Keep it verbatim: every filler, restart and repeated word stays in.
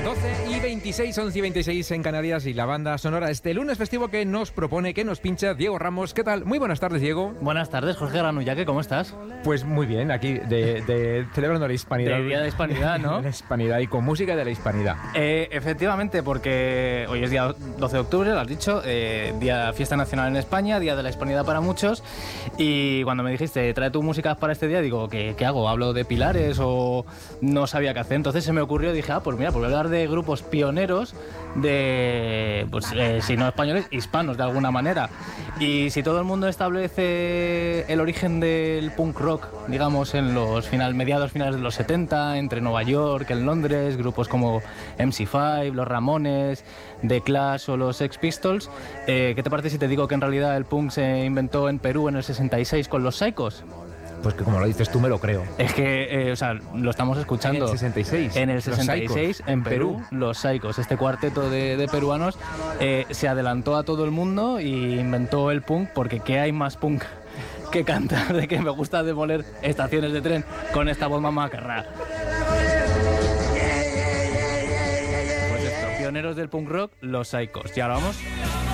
doce y veintiséis, once y veintiséis en Canarias, y la banda sonora este lunes festivo que nos propone, que nos pincha Diego Ramos. ¿Qué tal? Muy buenas tardes, Diego. Buenas tardes, Jorge Granullaque, ¿cómo estás? Pues muy bien, aquí de, de celebrando la hispanidad. De Día de Hispanidad, ¿no? La hispanidad y con música de la hispanidad. Eh, efectivamente, porque hoy es día doce de octubre, lo has dicho, eh, día fiesta nacional en España, día de la hispanidad para muchos, y cuando me dijiste, trae tu música para este día, digo, ¿qué, qué hago? ¿Hablo de pilares o no sabía qué hacer? Entonces se me ocurrió, dije, ah, pues mira, pues voy a hablar de grupos pioneros de, pues eh, si no españoles, hispanos de alguna manera. Y si todo el mundo establece el origen del punk rock, digamos, en los final, mediados finales de los setenta, entre Nueva York, en Londres, grupos como M C cinco, Los Ramones, The Clash o los Sex Pistols, eh, ¿qué te parece si te digo que en realidad el punk se inventó en Perú en el sesenta y seis con los Psychos? Pues que como lo dices tú, me lo creo. Es que, eh, o sea, lo estamos escuchando. En el sesenta y seis. En el sesenta y seis, en Perú, los Psychos. Este cuarteto de, de peruanos eh, se adelantó a todo el mundo y inventó el punk, porque ¿qué hay más punk que cantar de que me gusta demoler estaciones de tren con esta voz macarra? Pues esto, pioneros del punk rock, los Psychos. Y ahora vamos